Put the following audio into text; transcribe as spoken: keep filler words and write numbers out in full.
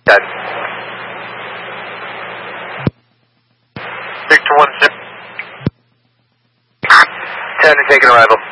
ten. Victor one zero. ten to taking arrival.